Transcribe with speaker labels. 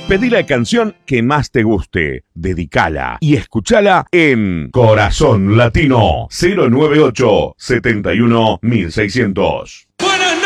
Speaker 1: Pedí la canción que más te guste, dedicala y escuchala en Corazón Latino 098 71 1600.
Speaker 2: Buenas